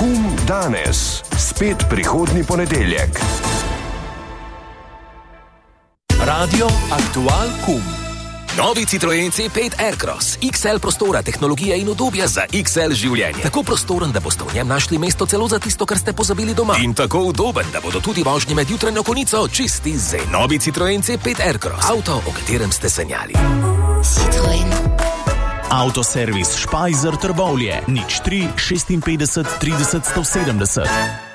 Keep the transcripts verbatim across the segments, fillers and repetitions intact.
Kum danes, spet prihodnji ponedeljek. Radio Aktual Kum. Novi Citroen C pet Aircross. X L prostora, tehnologija in udobja za X L življenje. Tako prostoren, da boste v njem našli mesto celo za tisto, kar ste pozabili doma. In tako udoben, da bodo tudi vožnje med jutranjo konico čisti zen. Novi Citroen C pet Aircross. Avto, o katerem ste sanjali. Citroen. Avtoservis Špajzer Trbovlje. nič tri šestinpetdeset trideset sto sedemdeset.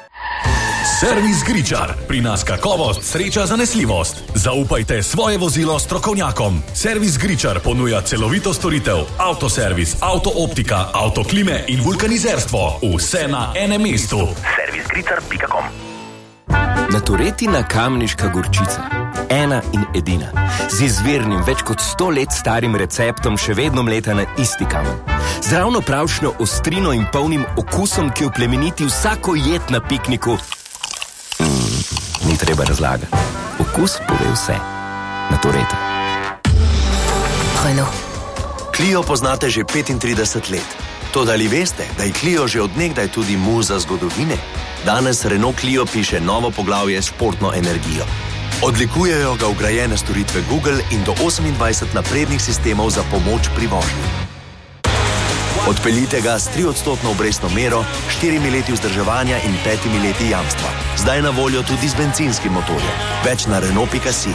Servis Gričar. Pri nas kakovost, sreča, zanesljivost. Zaupajte svoje vozilo strokovnjakom. Servis Gričar ponuja celovito storitev. Avtoservis, avtooptika, avtoklime in vulkanizerstvo. Vse na enem mestu. servis gričar pika com. Naturetina kamniška gorčica. Ena in edina. Z izvirnim, več kot sto let starim receptom še vedno mleta na isti kamen. Z ravno pravšnjo ostrino in polnim okusom, ki oplemeniti vsako jed na pikniku. Mm, ni treba razlagati. Okus pove vse. Natureta. Renault. Clio poznate že petintrideset let. Toda ali veste, da je Clio že odnegdaj tudi muza zgodovine? Danes Renault Clio piše novo poglavje s športno energijo. Odlikujejo ga vgrajene storitve Google in do osemindvajset naprednih sistemov za pomoč pri vožnji. Odpeljite ga s triodstotno obrestno mero, štirimi leti vzdrževanja in petimi leti jamstva. Zdaj na voljo tudi z bencinskim motorjem. Več na Renault pika si.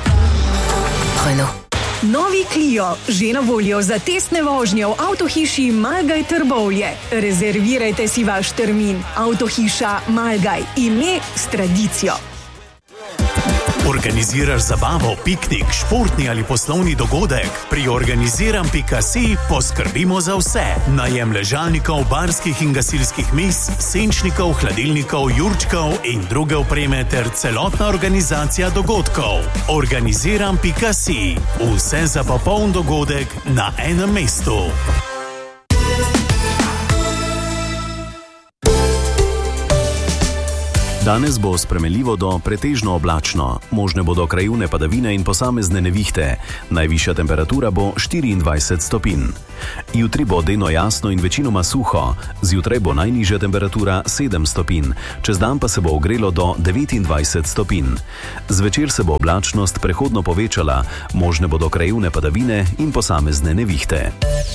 Renault. Novi Clio, že na voljo za testne vožnje v avtohiši Malgaj Trbovlje. Rezervirajte si vaš termin. Avtohiša Malgaj, ime s tradicijo. Organiziraš zabavo, piknik, športni ali poslovni dogodek? Pri organiziram pika si poskrbimo za vse. Najem ležalnikov, barskih in gasilskih mis, senčnikov, hladilnikov, jurčkov in druge opreme ter celotna organizacija dogodkov. Organiziram pika si. Vse za popoln dogodek na enem mestu. Danes bo spremenljivo do pretežno oblačno. Možne bodo krajevne padavine in posamezne nevihte. Najvišja temperatura bo štiriindvajset stopinj. Jutri bo delno jasno in večinoma suho. Zjutraj bo najnižja temperatura sedem stopinj. Čez dan pa se bo ogrelo do devetindvajset stopinj. Zvečer se bo oblačnost prehodno povečala. Možne bodo krajevne padavine in posamezne nevihte.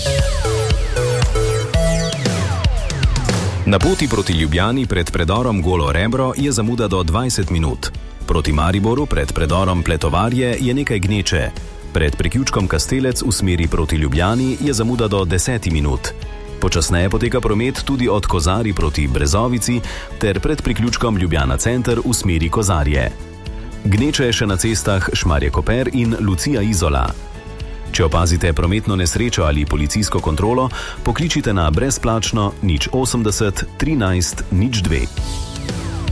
Na poti proti Ljubljani pred predorom Golo Rebro je zamuda do dvajset minut. Proti Mariboru pred predorom Pletovarje je nekaj gneče. Pred priključkom Kastelec v smeri proti Ljubljani je zamuda do deset minut. Počasneje poteka promet tudi od Kozarij proti Brezovici ter pred priključkom Ljubljana center v smeri Kozarje. Gneče je še na cestah Šmarje Koper in Lucija Izola. Če opazite prometno nesrečo ali policijsko kontrolo, pokličite na brezplačno nič osemdeset trinajst nič dve.